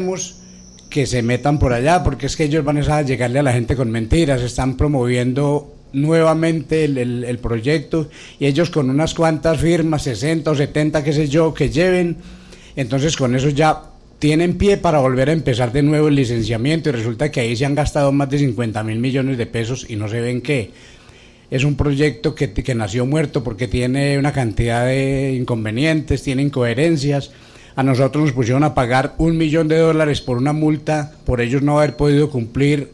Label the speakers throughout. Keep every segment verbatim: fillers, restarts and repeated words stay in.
Speaker 1: queremos que se metan por allá, porque es que ellos van a llegarle a la gente con mentiras, están promoviendo nuevamente el, el, el proyecto, y ellos con unas cuantas firmas, sesenta o setenta, qué sé yo, que lleven, entonces con eso ya tienen pie para volver a empezar de nuevo el licenciamiento, y resulta que ahí se han gastado más de cincuenta mil millones de pesos y no se ven qué. Es un proyecto que, que nació muerto porque tiene una cantidad de inconvenientes, tiene incoherencias. A nosotros nos pusieron a pagar un millón de dólares por una multa por ellos no haber podido cumplir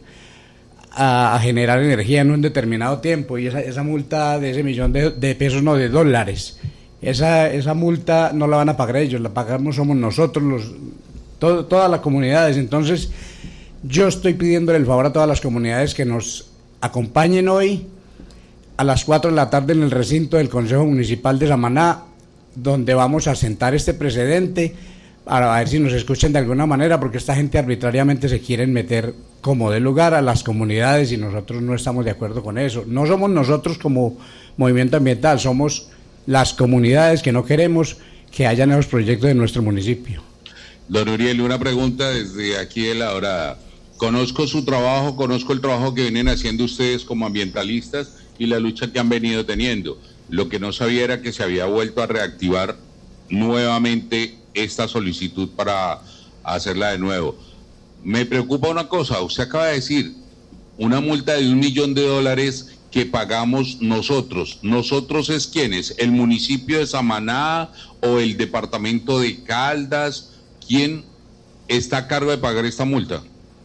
Speaker 1: a, a generar energía en un determinado tiempo, y esa, esa multa de ese millón de, de pesos, no, de dólares, esa, esa multa no la van a pagar ellos, la pagamos somos nosotros, los, todo, todas las comunidades. Entonces yo estoy pidiéndole el favor a todas las comunidades que nos acompañen hoy a las cuatro de la tarde en el recinto del Consejo Municipal de Samaná, donde vamos a sentar este precedente para ver si nos escuchan de alguna manera, porque esta gente arbitrariamente se quieren meter como de lugar a las comunidades y nosotros no estamos de acuerdo con eso. No somos nosotros como movimiento ambiental, somos las comunidades que no queremos que hayan esos proyectos en nuestro municipio.
Speaker 2: Don Uriel, una pregunta desde aquí de La Dorada. Conozco su trabajo, conozco el trabajo que vienen haciendo ustedes como ambientalistas y la lucha que han venido teniendo. Lo que no sabía era que se había vuelto a reactivar nuevamente esta solicitud para hacerla de nuevo. Me preocupa una cosa, usted acaba de decir, una multa de un millón de dólares que pagamos nosotros. ¿Nosotros es quiénes? ¿El municipio de Samaná o el departamento de Caldas? ¿Quién está a cargo de pagar esta multa?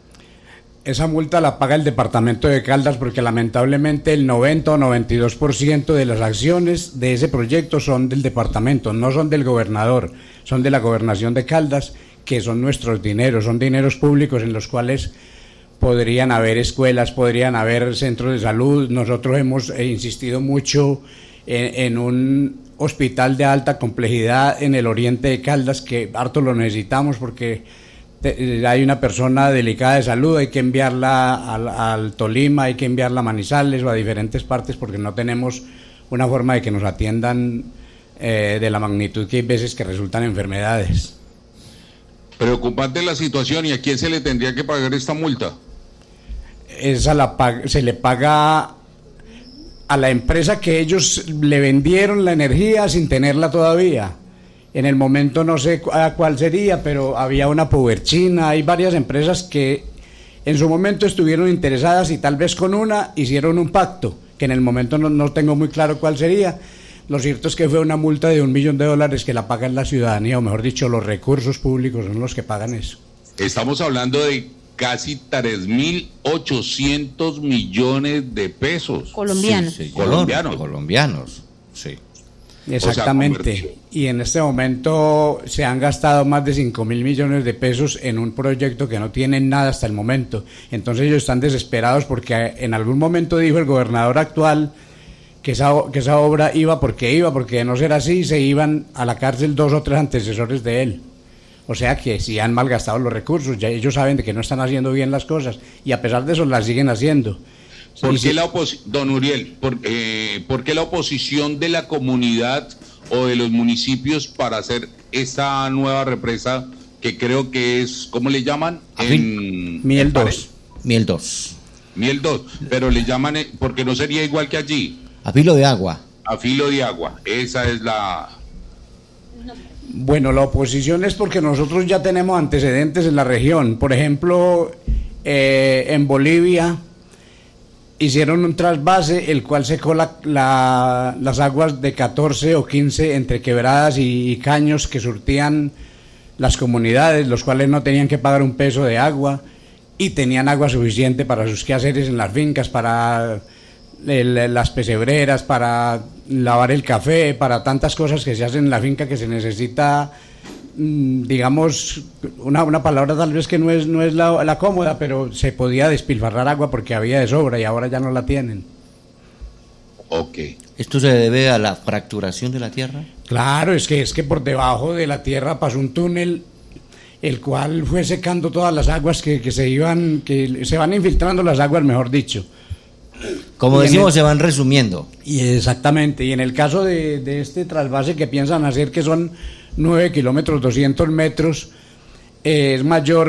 Speaker 1: Esa multa la paga el departamento de Caldas, porque lamentablemente el noventa o noventa y dos por ciento de las acciones de ese proyecto son del departamento, no son del gobernador, son de la gobernación de Caldas, que son nuestros dineros, son dineros públicos en los cuales podrían haber escuelas, podrían haber centros de salud. Nosotros hemos eh, insistido mucho en, en un hospital de alta complejidad en el oriente de Caldas, que harto lo necesitamos porque hay una persona delicada de salud, hay que enviarla al, al Tolima, hay que enviarla a Manizales o a diferentes partes porque no tenemos una forma de que nos atiendan eh, de la magnitud que hay veces que resultan enfermedades.
Speaker 2: Preocupante la situación. ¿Y a quién se le tendría que pagar esta multa?
Speaker 1: Esa la paga, se le paga a la empresa que ellos le vendieron la energía sin tenerla todavía. En el momento no sé a cuál sería, pero había una Powerchina, hay varias empresas que en su momento estuvieron interesadas y tal vez con una hicieron un pacto, que en el momento no, no tengo muy claro cuál sería. Lo cierto es que fue una multa de un millón de dólares que la paga la ciudadanía, o mejor dicho, los recursos públicos son los que pagan eso. Estamos hablando de
Speaker 2: casi tres mil ochocientos millones de pesos.
Speaker 3: Colombianos.
Speaker 4: Sí,
Speaker 2: colombianos.
Speaker 4: Colombianos, sí.
Speaker 1: Exactamente,
Speaker 2: O sea,
Speaker 1: y en este momento se han gastado más de cinco mil millones de pesos en un proyecto que no tiene nada hasta el momento. Entonces ellos están desesperados porque en algún momento dijo el gobernador actual que esa, que esa obra iba porque iba, porque de no ser así se iban a la cárcel dos o tres antecesores de él. O sea que si han malgastado los recursos, ya ellos saben de que no están haciendo bien las cosas y a pesar de eso las siguen haciendo.
Speaker 2: ¿Por
Speaker 1: sí,
Speaker 2: qué la oposición, don Uriel, por, eh, por qué la oposición de la comunidad o de los municipios para hacer esta nueva represa que creo que es, ¿cómo le llaman? En,
Speaker 1: Miel dos.
Speaker 4: Miel dos.
Speaker 2: Miel dos, pero le llaman, porque no sería igual que allí.
Speaker 4: A filo de agua.
Speaker 2: A filo de agua, esa es la...
Speaker 1: Bueno, la oposición es porque nosotros ya tenemos antecedentes en la región. Por ejemplo, eh, en Bolivia hicieron un trasvase, el cual secó la, la, las aguas de catorce o quince entre quebradas y, y caños que surtían las comunidades, los cuales no tenían que pagar un peso de agua y tenían agua suficiente para sus quehaceres en las fincas, para el, las pesebreras, para lavar el café, para tantas cosas que se hacen en la finca que se necesita, digamos, una, una palabra tal vez que no es, no es la, la cómoda, pero se podía despilfarrar agua porque había de sobra y ahora ya no la tienen.
Speaker 2: Ok.
Speaker 4: ¿Esto se debe a la fracturación de la tierra?
Speaker 1: Claro, es que, es que por debajo de la tierra pasó un túnel, el cual fue secando todas las aguas que, que se iban, que se van infiltrando las aguas, mejor dicho.
Speaker 4: Como
Speaker 1: Y
Speaker 4: decimos,
Speaker 1: el,
Speaker 4: se van resumiendo.
Speaker 1: Y exactamente, y en el caso de, de este trasvase que piensan hacer, que son nueve kilómetros, doscientos metros, eh, es mayor